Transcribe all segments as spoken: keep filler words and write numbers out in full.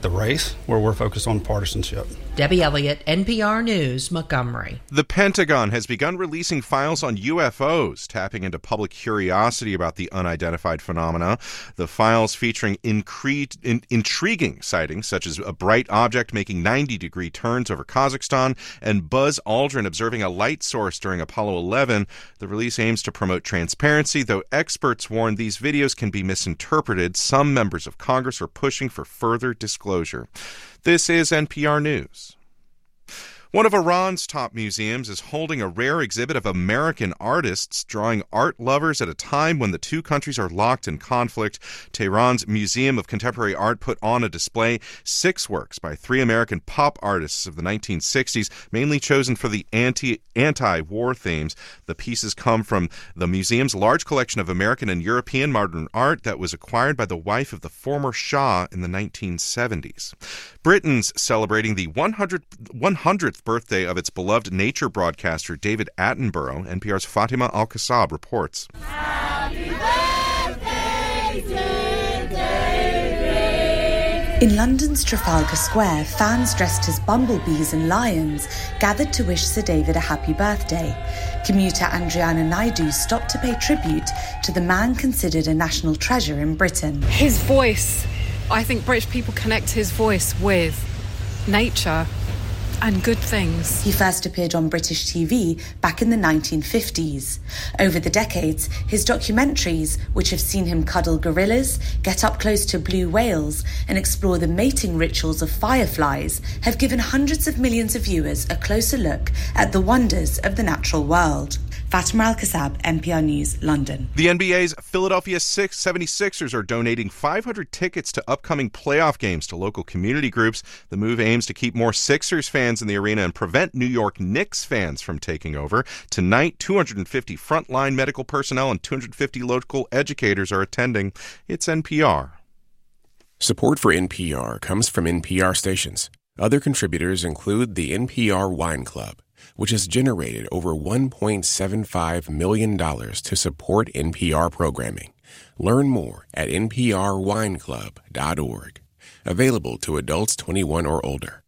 the race, where we're focused on partisanship. Debbie Elliott, N P R News, Montgomery. The Pentagon has begun releasing files on U F Os, tapping into public curiosity about the unidentified phenomena. The files featuring incre- in- intriguing sightings, such as a bright object making ninety-degree turns over Kazakhstan and Buzz Aldrin observing a light source during Apollo eleven. The release aims to promote transparency, though experts warn these videos can be misinterpreted. Some members of Congress are pushing for further disclosure. This is N P R News. One of Iran's top museums is holding a rare exhibit of American artists, drawing art lovers at a time when the two countries are locked in conflict. Tehran's Museum of Contemporary Art put on a display six works by three American pop artists of the nineteen sixties, mainly chosen for the anti, anti-war themes. The pieces come from the museum's large collection of American and European modern art that was acquired by the wife of the former Shah in the nineteen seventies. Britain's celebrating the one hundredth birthday of its beloved nature broadcaster David Attenborough. N P R's Fatima Al-Kassab reports. Happy birthday to David. In London's Trafalgar Square, fans dressed as bumblebees and lions gathered to wish Sir David a happy birthday. Commuter Andriana Naidu stopped to pay tribute to the man considered a national treasure in Britain. His voice. I think British people connect his voice with nature and good things. He first appeared on British T V back in the nineteen fifties. Over the decades, his documentaries, which have seen him cuddle gorillas, get up close to blue whales, and explore the mating rituals of fireflies, have given hundreds of millions of viewers a closer look at the wonders of the natural world. Fatima Al-Kassab, N P R News, London. The N B A's Philadelphia seventy-sixers are donating five hundred tickets to upcoming playoff games to local community groups. The move aims to keep more Sixers fans in the arena and prevent New York Knicks fans from taking over. Tonight, two hundred fifty frontline medical personnel and two hundred fifty local educators are attending. It's N P R. Support for N P R comes from N P R stations. Other contributors include the N P R Wine Club, which has generated over one point seven five million dollars to support N P R programming. Learn more at N P R wine club dot org. Available to adults twenty-one or older.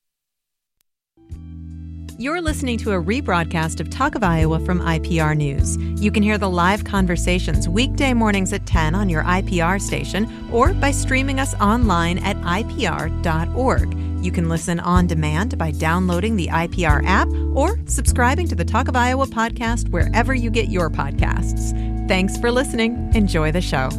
You're listening to a rebroadcast of Talk of Iowa from I P R News. You can hear the live conversations weekday mornings at ten on your I P R station or by streaming us online at I P R dot org. You can listen on demand by downloading the I P R app or subscribing to the Talk of Iowa podcast wherever you get your podcasts. Thanks for listening. Enjoy the show.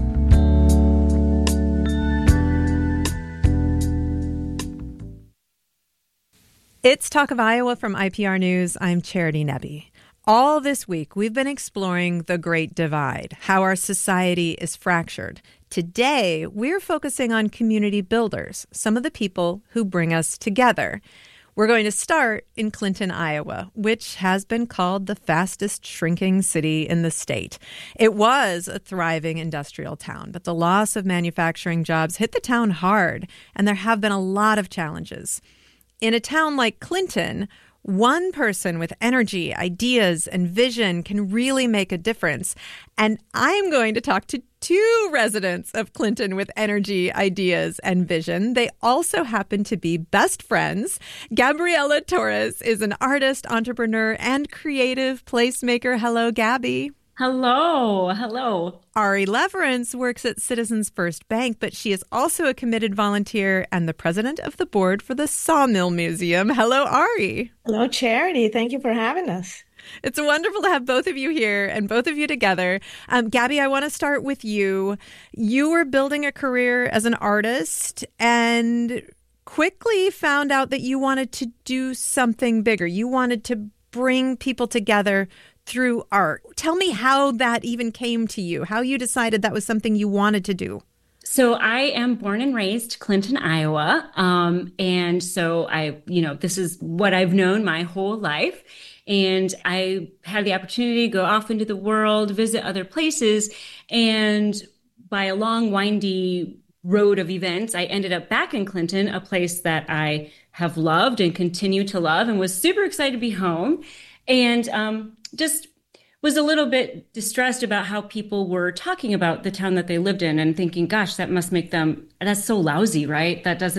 It's Talk of Iowa from I P R News. I'm Charity Nebbe. All this week, we've been exploring the Great Divide, how our society is fractured. Today, we're focusing on community builders, some of the people who bring us together. We're going to start in Clinton, Iowa, which has been called the fastest shrinking city in the state. It was a thriving industrial town, but the loss of manufacturing jobs hit the town hard, and there have been a lot of challenges. In a town like Clinton, one person with energy, ideas, and vision can really make a difference. And I'm going to talk to two residents of Clinton with energy, ideas, and vision. They also happen to be best friends. Gabriela Torres is an artist, entrepreneur, and creative placemaker. Hello, Gabby. Hello. Hello. Ari Leverance works at Citizens First Bank, but she is also a committed volunteer and the president of the board for the Sawmill Museum. Hello, Ari. Hello, Charity. Thank you for having us. It's wonderful to have both of you here and both of you together. Um, Gabby, I want to start with you. You were building a career as an artist and quickly found out that you wanted to do something bigger. You wanted to bring people together through art. Tell me how that even came to you, how you decided that was something you wanted to do. So I am born and raised Clinton, Iowa. Um, and so I, you know, this is what I've known my whole life. And I had the opportunity to go off into the world, visit other places. And by a long, windy road of events, I ended up back in Clinton, a place that I have loved and continue to love, and was super excited to be home. And um, just was a little bit distressed about how people were talking about the town that they lived in and thinking, gosh, that must make them, that's so lousy, right? That doesn't